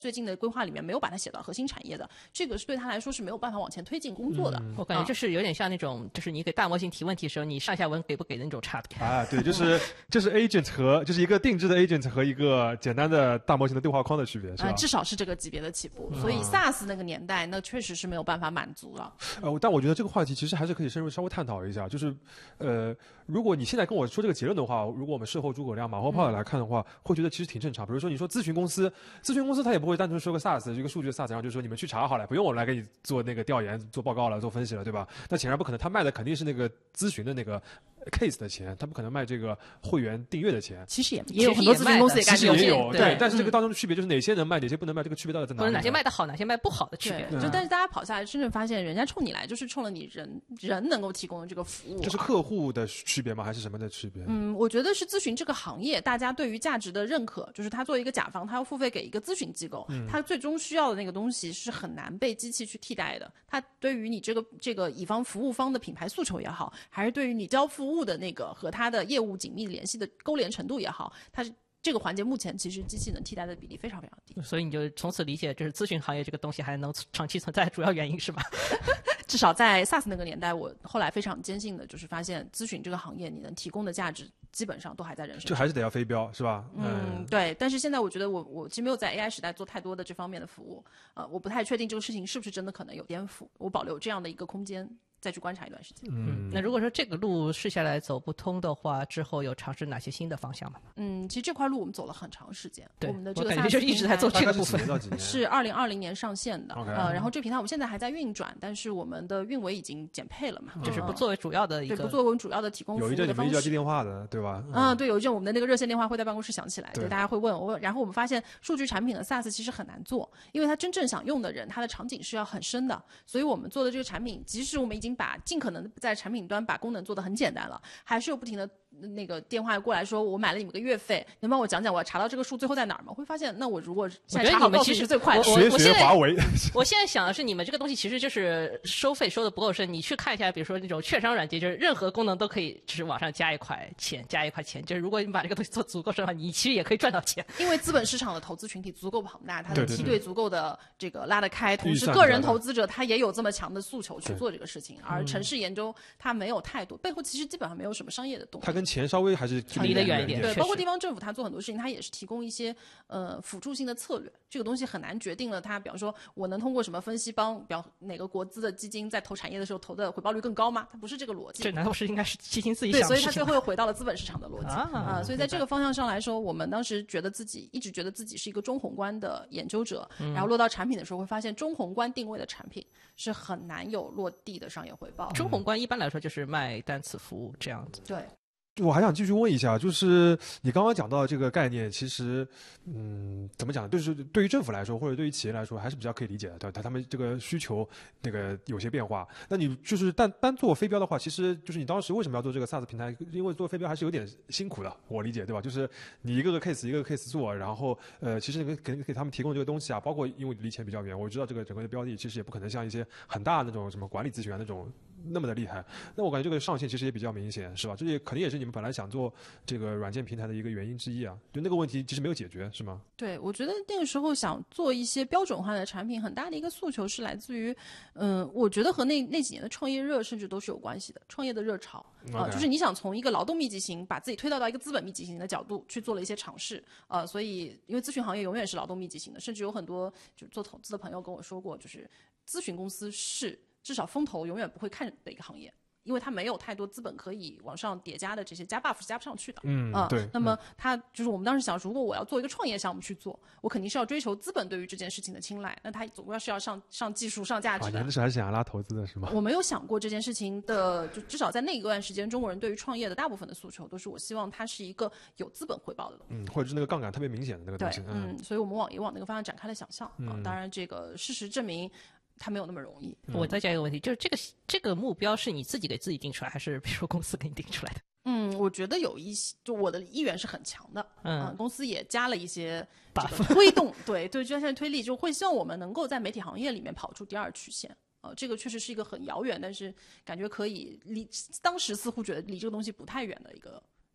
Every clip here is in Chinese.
最近的规划里面没有把它写到核心产业的，这个是对他来说是没有办法往前推进工作的。 我感觉就是有点像那种，就是你给大模型提问题的时候，你上下文给不给的那种差别啊。对，就是 agent 和就是一个定制的 agent 和一个简单的大模型的对话框的区别，是吧？ 至少是这个级别的起步。所以 SaaS 那个年代，那确实是没有办法满足了。 但我觉得这个话题其实还是可以深入稍微探讨一下，就是如果你现在跟我说这个结论的话，如果我们事后诸葛亮马后炮的来看的话，会觉得其实挺正常。比如说你说咨询公司它也不会单纯说个 SaaS 一个数据 SaaS， 然后就说你们去查好了，不用我来给你做那个调研、做报告了、做分析了，对吧？那显然不可能，他卖的肯定是那个咨询的那个 case 的钱，他不可能卖这个会员订阅的钱。 其实也有很多咨询公司也干这个， 也有对，但是这个当中的区别就是哪些能卖，哪些不能卖，这个区别到底在哪里？ 或者哪些卖得好，哪些卖不好的区别。 就但是大家跑下来，真正发现人家冲你来，就是冲了你人能够提供的这个服务。 这是客户的区别吗？还是什么的区别？ 我觉得是咨询这个行业，大家对于价值的认可，就是他作为一个甲方，他要付费给一个咨询机构，他最终需要的那个东西是很难被机器去替代的。他对于你这个乙方服务方的品牌诉求也好，还是对于你交付务的那个和他的业务紧密联系的勾连程度也好，它是这个环节目前其实机器能替代的比例非常非常低。 所以你就从此理解，就是咨询行业这个东西还能长期存在的主要原因是吧？ 至少在 SaaS 那个年代，我后来非常坚信的就是发现咨询这个行业你能提供的价值基本上都还在人身上， 就还是得要飞镖是吧？ 对。但是现在我觉得我其实没有在 AI 时代做太多的这方面的服务，我不太确定这个事情是不是真的可能有颠覆，我保留这样的一个空间再去观察一段时间。 那如果说这个路试下来走不通的话，之后有尝试哪些新的方向吗？ 其实这块路我们走了很长时间。 对， 我们的这个 SaaS 我感觉就一直在做这个部分。 是2020年上线的， 然后这个平台我们现在还在运转，但是我们的运维已经减配了嘛， 就是不作为主要的一个， 对，不作为我们主要的提供服务的方式。 有一阵你们一直要接电话的，对吧？ 对，有一阵我们的那个热线电话会在办公室响起来，对，大家会问我，然后我们发现数据产品的 SaaS 其实很难做，因为它真正想用的人，他的场景是要很深的，所以我们做的这个产品，即使我们已经把尽可能在产品端把功能做得很简单了，还是有不停的那个电话过来说，我买了你们个月费，能帮我讲讲我要查到这个数最后在哪儿吗？我会发现，那我如果现在查好报其实最快的。 学华为。 我现在想的是，你们这个东西其实就是收费收的不够深。你去看一下，比如说那种券商软件，就是任何功能都可以，就是往上加一块钱，就是如果你把这个东西做足够深的话，你其实也可以赚到钱。 因为资本市场的投资群体足够庞大，它的梯队足够的这个拉得开，同时个人投资者他也有这么强的诉求去做这个事情，而城市研究它没有太多，背后其实基本上没有什么商业的动力。 它跟钱稍微还是离得远一点。 对，包括地方政府它做很多事情，它也是提供一些辅助性的策略，这个东西很难决定了它，比方说我能通过什么分析帮哪个国资的基金在投产业的时候投的回报率更高吗？它不是这个逻辑。 这难道是应该是基金自己想的事情吗？ 对，所以它最后又回到了资本市场的逻辑所以在这个方向上来说，我们当时一直觉得自己是一个中宏观的研究者，然后落到产品的时候会发现中宏观定位的产品是很难有落地的商业回报。 中宏观一般来说就是卖单次服务这样子。 对。 我还想继续问一下，就是你刚刚讲到这个概念，其实，怎么讲？就是对于政府来说，或者对于企业来说，还是比较可以理解的，对吧？他们这个需求那个有些变化。那你就是单做飞镖的话，其实就是你当时为什么要做这个 SaaS 平台？因为做飞镖还是有点辛苦的，我理解，对吧？就是你一个个 case 做，然后其实给他们提供这个东西啊，包括因为离钱比较远，我知道这个整个的标的其实也不可能像一些很大的那种什么管理咨询那种那么的厉害。那我感觉这个上限其实也比较明显，是吧？这也肯定也是你们本来想做这个软件平台的一个原因之一啊。就那个问题其实没有解决，是吗？ 对，我觉得那个时候想做一些标准化的产品，很大的一个诉求是来自于，我觉得和那几年的创业热甚至都是有关系的，创业的热潮就是你想从一个劳动密集型把自己推到一个资本密集型的角度去做了一些尝试所以因为咨询行业永远是劳动密集型的，甚至有很多就做投资的朋友跟我说过，就是咨询公司是至少风投永远不会看的一个行业，因为它没有太多资本可以往上叠加的这些加 buff 是加不上去的。 对。 那么它就是我们当时想，如果我要做一个创业项目去做，我肯定是要追求资本对于这件事情的青睐，那它总归是要上技术、上价值的。 你那时候还是想要拉投资的是吗？ 我没有想过这件事情的，就至少在那一段时间，中国人对于创业的大部分的诉求都是我希望它是一个有资本回报的东西， 或者是那个杠杆特别明显的那个东西。 所以我们也往那个方向展开了想象当然，这个事实证明。它没有那么容易。 我再加一个问题，就是这个目标是你自己给自己定出来，还是比如说公司给你定出来的？ 我觉得有一些，就我的意愿是很强的。公司也加了一些 buff 推动，对，就像现在推力，就会希望我们能够在媒体行业里面跑出第二曲线。这个确实是一个很遥远，但是感觉可以当时似乎觉得离这个东西不太远的一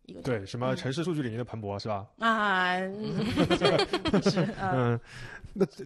一个对，什么城市数据领域的蓬勃是吧？ 啊，是那